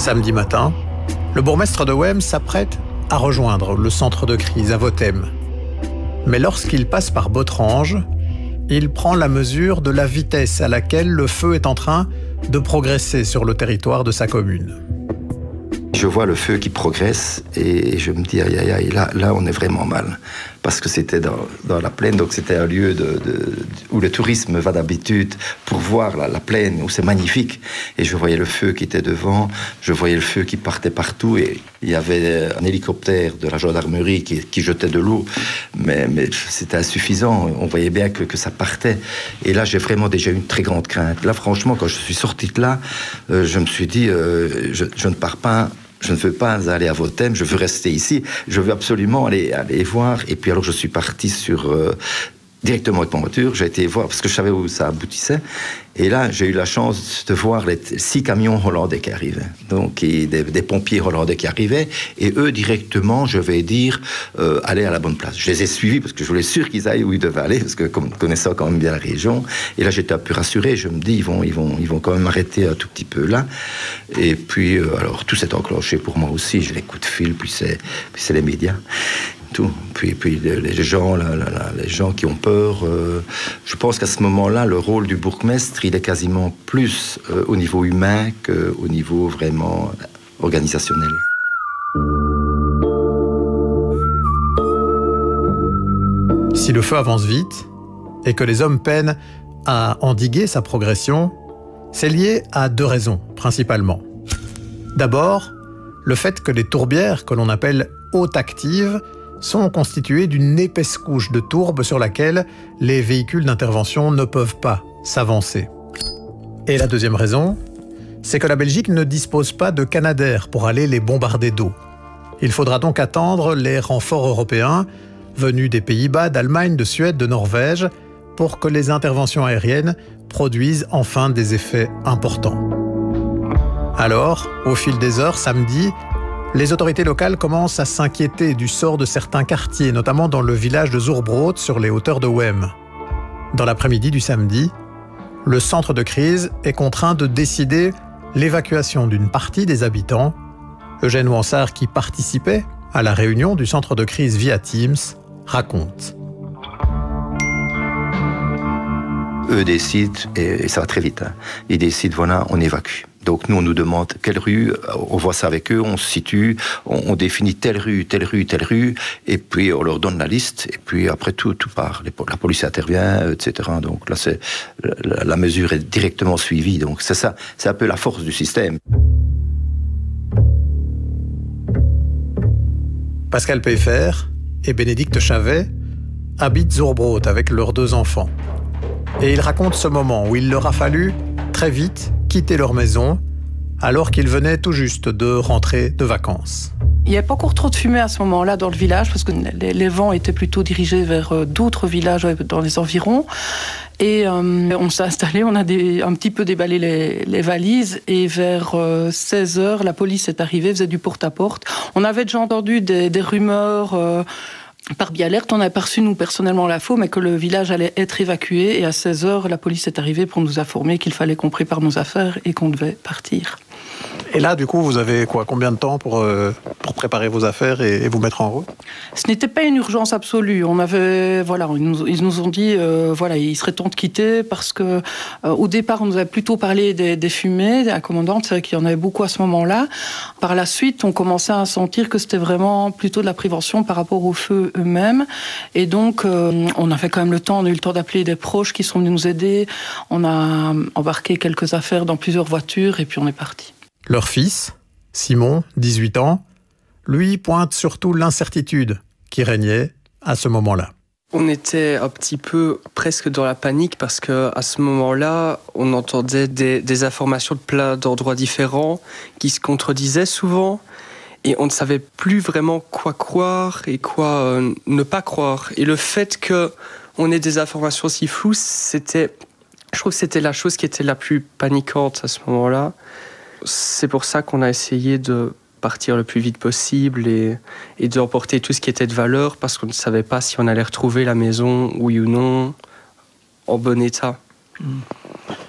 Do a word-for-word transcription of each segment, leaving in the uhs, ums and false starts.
Samedi matin, le bourgmestre de Wem s'apprête à rejoindre le centre de crise à Vothem. Mais lorsqu'il passe par Botrange, il prend la mesure de la vitesse à laquelle le feu est en train de progresser sur le territoire de sa commune. Je vois le feu qui progresse et je me dis, aïe, aïe, aïe, là, là on est vraiment mal. Parce que c'était dans, dans la plaine, donc c'était un lieu de, de, où le tourisme va d'habitude pour voir la, la plaine, où c'est magnifique. Et je voyais le feu qui était devant, je voyais le feu qui partait partout. Et il y avait un hélicoptère de la gendarmerie qui, qui jetait de l'eau, mais, mais c'était insuffisant. On voyait bien que, que ça partait. Et là, j'ai vraiment déjà eu une très grande crainte. Là, franchement, quand je suis sorti de là, euh, je me suis dit, euh, je, je ne pars pas. Je ne veux pas aller à Vothem, je veux rester ici. Je veux absolument aller, aller voir. Et puis alors, je suis parti sur, euh, directement avec ma voiture. J'ai été voir, parce que je savais où ça aboutissait. Et là, j'ai eu la chance de voir les six camions hollandais qui arrivaient. Donc, et des, des pompiers hollandais qui arrivaient. Et eux, directement, je vais dire, euh, aller à la bonne place. Je les ai suivis parce que je voulais sûr qu'ils aillent où ils devaient aller, parce que comme connaissant quand même bien la région. Et là, j'étais un peu rassuré. Je me dis, ils vont, ils vont, ils vont quand même arrêter un tout petit peu là. Et puis, euh, alors, tout s'est enclenché pour moi aussi. J'ai les coups de fil, puis c'est, puis c'est les médias. Tout. Puis, puis les gens, là, là, là, les gens qui ont peur. Euh, je pense qu'à ce moment-là, le rôle du bourgmestre, il est quasiment plus euh, au niveau humain qu'au niveau vraiment organisationnel. Si le feu avance vite et que les hommes peinent à endiguer sa progression, c'est lié à deux raisons, principalement. D'abord, le fait que les tourbières, que l'on appelle haute active, sont constituées d'une épaisse couche de tourbe sur laquelle les véhicules d'intervention ne peuvent pas s'avancer. Et la deuxième raison, c'est que la Belgique ne dispose pas de canadair pour aller les bombarder d'eau. Il faudra donc attendre les renforts européens venus des Pays-Bas, d'Allemagne, de Suède, de Norvège, pour que les interventions aériennes produisent enfin des effets importants. Alors, au fil des heures, samedi, les autorités locales commencent à s'inquiéter du sort de certains quartiers, notamment dans le village de Zuurbrood, sur les hauteurs de Wem. Dans l'après-midi du samedi, le centre de crise est contraint de décider l'évacuation d'une partie des habitants. Eugène Wansart, qui participait à la réunion du centre de crise via Teams, raconte. Eux décident, et ça va très vite, hein, ils décident, voilà, on évacue. Donc nous, on nous demande quelle rue, on voit ça avec eux, on se situe, on, on définit telle rue, telle rue, telle rue, et puis on leur donne la liste, et puis après tout, tout part. La police intervient, et cetera. Donc là, c'est, la, la mesure est directement suivie. Donc c'est ça, c'est un peu la force du système. Pascal Pfeffer et Bénédicte Chavet habitent Zuurbrood avec leurs deux enfants. Et ils racontent ce moment où il leur a fallu, très vite, quitter leur maison, alors qu'ils venaient tout juste de rentrer de vacances. Il n'y avait pas encore trop de fumée à ce moment-là dans le village, parce que les, les vents étaient plutôt dirigés vers d'autres villages dans les environs. Et euh, on s'est installé, on a des, un petit peu déballé les, les valises, et vers euh, seize heures, la police est arrivée, faisait du porte-à-porte. On avait déjà entendu des, des rumeurs... Euh, Par Bialert, on a perçu, nous, personnellement, l'info, mais que le village allait être évacué. Et à seize heures, la police est arrivée pour nous informer qu'il fallait qu'on prépare nos affaires et qu'on devait partir. Et là, du coup, vous avez quoi, combien de temps pour, euh, pour préparer vos affaires et, et vous mettre en route ? Ce n'était pas une urgence absolue. On avait, voilà, ils nous, ils nous ont dit, euh, voilà, il serait temps de quitter parce que, euh, au départ, on nous avait plutôt parlé des, des fumées, de la commandante, c'est vrai qu'il y en avait beaucoup à ce moment-là. Par la suite, on commençait à sentir que c'était vraiment plutôt de la prévention par rapport aux feux eux-mêmes. Et donc, euh, on a fait quand même le temps, on a eu le temps d'appeler des proches qui sont venus nous aider. On a embarqué quelques affaires dans plusieurs voitures et puis on est parti. Leur fils, Simon, dix-huit ans, lui pointe surtout l'incertitude qui régnait à ce moment-là. On était un petit peu presque dans la panique parce qu'à ce moment-là, on entendait des, des informations de plein d'endroits différents qui se contredisaient souvent et on ne savait plus vraiment quoi croire et quoi euh, ne pas croire. Et le fait qu'on ait des informations si floues, c'était, je trouve que c'était la chose qui était la plus paniquante à ce moment-là. C'est pour ça qu'on a essayé de partir le plus vite possible et, et d'emporter tout ce qui était de valeur parce qu'on ne savait pas si on allait retrouver la maison, oui ou non, en bon état.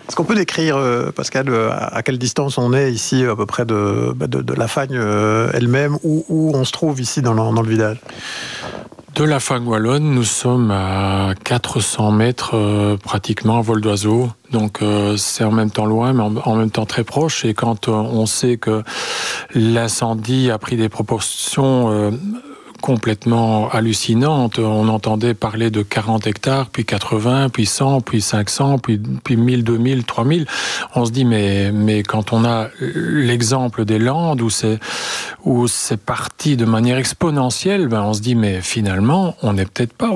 Est-ce qu'on peut décrire, euh, Pascal, euh, à quelle distance on est ici, à peu près de, bah, de, de la Fagne euh, elle-même, où, où on se trouve ici dans le, dans le village ? De la Fagne wallonne, nous sommes à quatre cents mètres euh, pratiquement à vol d'oiseau. Donc euh, c'est en même temps loin, mais en, en même temps très proche. Et quand euh, on sait que l'incendie a pris des proportions euh, complètement hallucinantes, on entendait parler de quarante hectares, puis quatre-vingts, puis cent, puis cinq cents, puis, puis mille, deux mille, trois mille. On se dit, mais, mais quand on a l'exemple des Landes, où c'est, où c'est parti de manière exponentielle, ben on se dit, mais finalement, on n'est peut-être pas